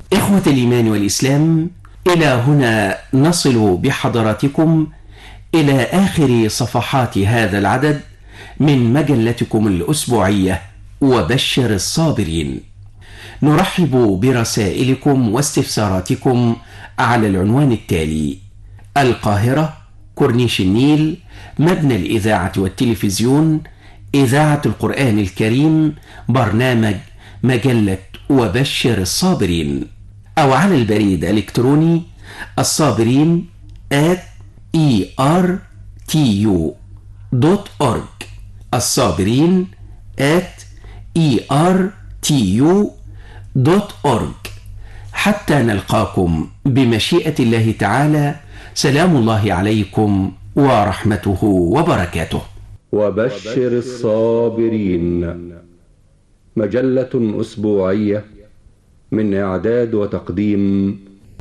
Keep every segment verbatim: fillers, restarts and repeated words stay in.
إخوة الإيمان والإسلام، إلى هنا نصل بحضراتكم إلى آخر صفحات هذا العدد من مجلتكم الأسبوعية وبشر الصابرين. نرحب برسائلكم واستفساراتكم على العنوان التالي: القاهرة، كورنيش النيل، مبنى الإذاعة والتلفزيون، إذاعة القرآن الكريم، برنامج مجلة وبشر الصابرين، أو على البريد الإلكتروني الصابرين آت إي آر تي يو دوت أورج، الصابرين آت إي آر تي يو دوت أورج. حتى نلقاكم بمشيئة الله تعالى، سلام الله عليكم ورحمته وبركاته. وبشر الصابرين، مجلة أسبوعية من إعداد وتقديم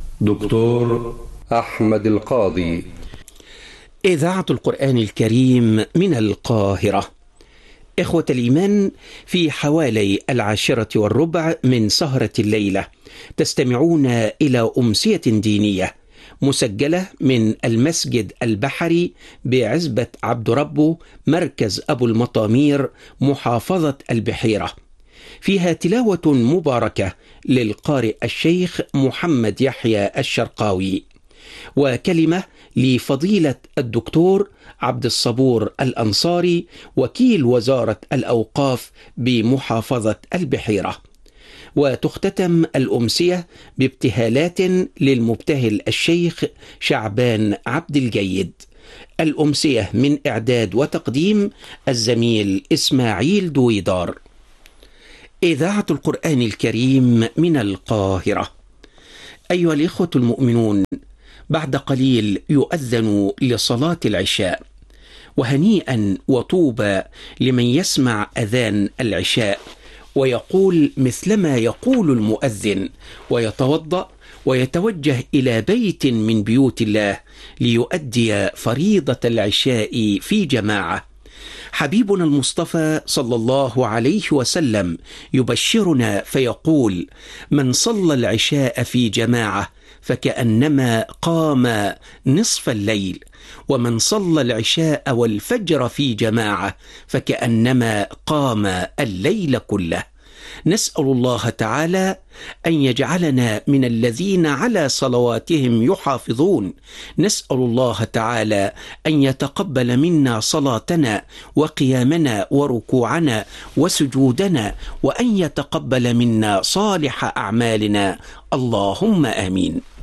دكتور أحمد القاضي. إذاعة القرآن الكريم من القاهرة. إخوة الإيمان، في حوالي العاشرة والربع من سهرة الليلة تستمعون إلى أمسية دينية مسجلة من المسجد البحري بعزبة عبد ربه، مركز أبو المطامير، محافظة البحيرة. فيها تلاوة مباركة للقارئ الشيخ محمد يحيى الشرقاوي، وكلمة لفضيلة الدكتور عبد الصبور الأنصاري، وكيل وزارة الأوقاف بمحافظة البحيرة. وتختتم الأمسية بابتهالات للمبتهل الشيخ شعبان عبد الجيد. الأمسية من إعداد وتقديم الزميل إسماعيل دويدار. إذاعة القرآن الكريم من القاهرة. أيها الإخوة المؤمنون، بعد قليل يؤذن لصلاة العشاء، وهنيئا وطوبى لمن يسمع أذان العشاء ويقول مثلما يقول المؤذن، ويتوضأ ويتوجه إلى بيت من بيوت الله ليؤدي فريضة العشاء في جماعة. حبيبنا المصطفى صلى الله عليه وسلم يبشرنا فيقول: من صلى العشاء في جماعة فكأنما قام نصف الليل، ومن صلى العشاء والفجر في جماعة فكأنما قام الليل كله. نسأل الله تعالى أن يجعلنا من الذين على صلواتهم يحافظون. نسأل الله تعالى أن يتقبل منا صلاتنا وقيامنا وركوعنا وسجودنا، وأن يتقبل منا صالح أعمالنا، اللهم آمين.